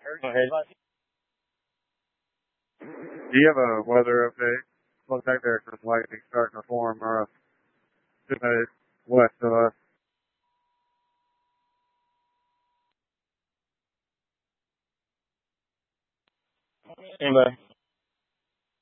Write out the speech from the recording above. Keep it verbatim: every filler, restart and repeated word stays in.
Go ahead. Do you have a weather update? Looks like there's some lightning starting to form uh, to the west of us. Anybody?